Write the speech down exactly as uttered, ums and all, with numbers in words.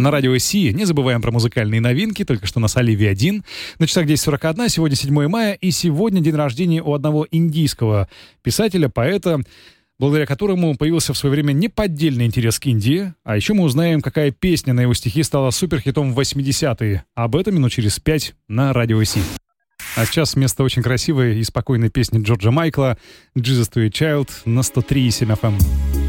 на радио Си. Не забываем про музыкальные новинки, только что на Соливе один. На часах десять сорок один, сегодня седьмое мая, и сегодня день рождения у одного индийского писателя, поэта, благодаря которому появился в свое время неподдельный интерес к Индии. А еще мы узнаем, какая песня на его стихи стала суперхитом в восьмидесятые. Об этом минут через пять на радио Си. А сейчас вместо очень красивой и спокойной песни Джорджа Майкла «Jesus to a Child» на сто три и семь эф эм.